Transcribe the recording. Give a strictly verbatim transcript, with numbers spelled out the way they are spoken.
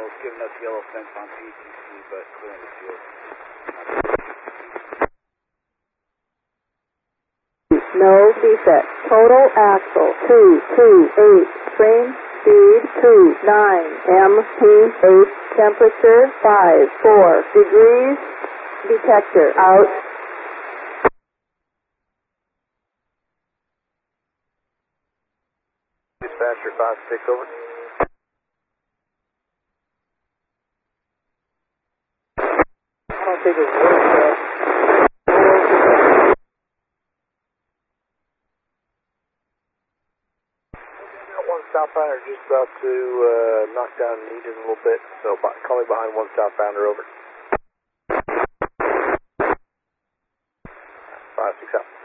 giving us yellow fence on P T C, but clearing the field. No defect. Total axle two two eight. Train speed two nine. M P eight. Temperature five four degrees. Detector out. Dispatcher five six over. I don't think it's worth it. One southbounder just about to uh, knock down Needed a little bit, so call me behind one southbounder over. five six out.